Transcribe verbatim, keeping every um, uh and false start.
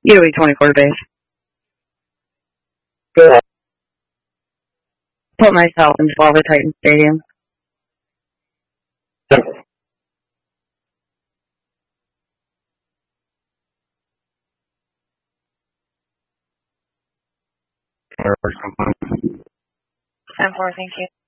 U E twenty-four base. Good. Put myself in Florida Titan Stadium. ten four, thank you.